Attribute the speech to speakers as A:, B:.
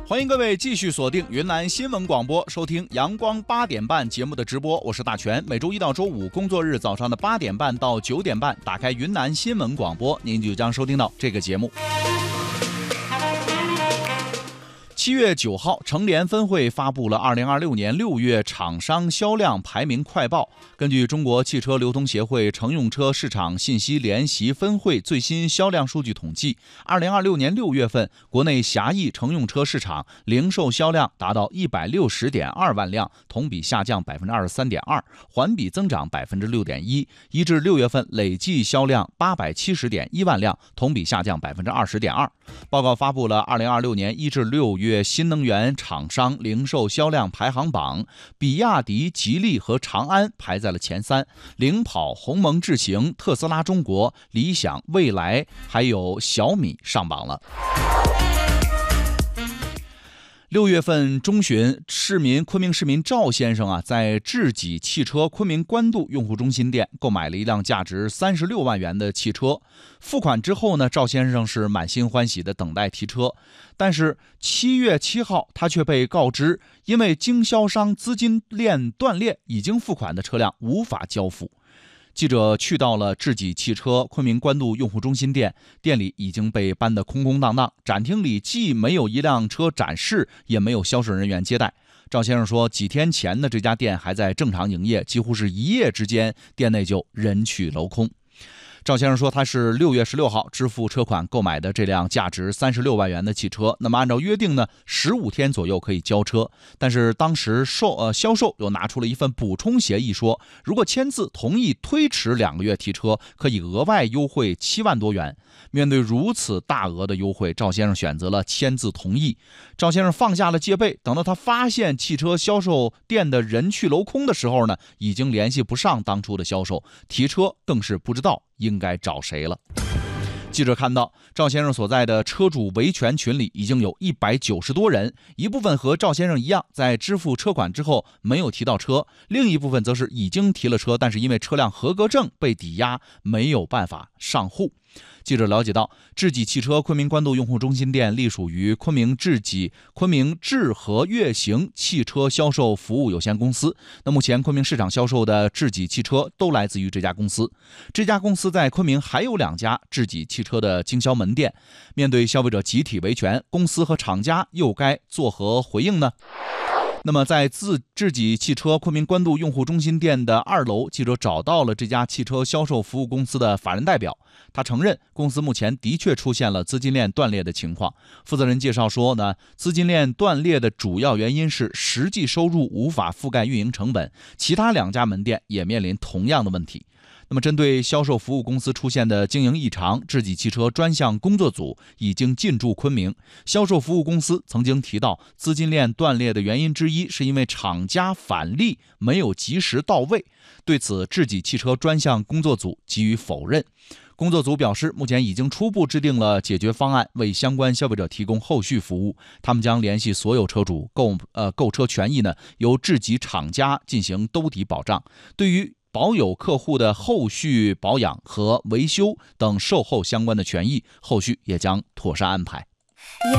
A: 欢迎各位继续锁定云南新闻广播，收听阳光8点半节目的直播，我是大全。每周一到周五工作日早上的8点半到9点半，打开云南新闻广播，您就将收听到这个节目。7月9号，成联分会发布了2026年6月厂商销量排名快报。根据中国汽车流通协会乘用车市场信息联席分会最新销量数据统计，2026年6月份，国内狭义乘用车市场零售销量达到160.2万辆，同比下降23.2%，环比增长6.1%。一至6月份累计销量870.1万辆，同比下降20.2%。报告发布了2026年1至6月新能源厂商零售销量排行榜，比亚迪、吉利和长安排在了前3，领跑鸿蒙智行、特斯拉中国、理想、蔚来还有小米上榜了。6月份中旬，昆明市民赵先生在智己汽车昆明官渡用户中心店购买了一辆价值36万元的汽车。付款之后呢，赵先生是满心欢喜的等待提车，但是7月7号，他却被告知，因为经销商资金链断裂，已经付款的车辆无法交付。记者去到了智己汽车昆明官渡用户中心店，店里已经被搬得空空荡荡，展厅里既没有一辆车展示，也没有销售人员接待。赵先生说，几天前的这家店还在正常营业，几乎是一夜之间，店内就人去楼空。赵先生说，他是6月16号支付车款购买的这辆价值36万元的汽车。那么按照约定呢，15天左右可以交车。但是当时销售又拿出了一份补充协议，说如果签字同意推迟2个月提车，可以额外优惠7万多元。面对如此大额的优惠，赵先生选择了签字同意。赵先生放下了戒备，等到他发现汽车销售店的人去楼空的时候呢，已经联系不上当初的销售，提车更是不知道应该找谁了。记者看到，赵先生所在的车主维权群里已经有190多人，一部分和赵先生一样，在支付车款之后没有提到车，另一部分则是已经提了车，但是因为车辆合格证被抵押，没有办法上户。记者了解到，智己汽车昆明官渡用户中心店隶属于昆明智和悦行汽车销售服务有限公司。那目前昆明市场销售的智己汽车都来自于这家公司。这家公司在昆明还有2家智己汽车的经销门店。面对消费者集体维权，公司和厂家又该作何回应呢？那么在智己汽车昆明官渡用户中心店的2楼，记者找到了这家汽车销售服务公司的法人代表，他承认公司目前的确出现了资金链断裂的情况。负责人介绍说呢，资金链断裂的主要原因是实际收入无法覆盖运营成本，其他2家门店也面临同样的问题。那么针对销售服务公司出现的经营异常，智己汽车专项工作组已经进驻昆明。销售服务公司曾经提到，资金链断裂的原因之一是因为厂家返利没有及时到位。对此，智己汽车专项工作组给予否认。工作组表示，目前已经初步制定了解决方案，为相关消费者提供后续服务。他们将联系所有车主，购车权益呢由智己厂家进行兜底保障。对于保有客户的后续保养和维修等售后相关的权益，后续也将妥善安排。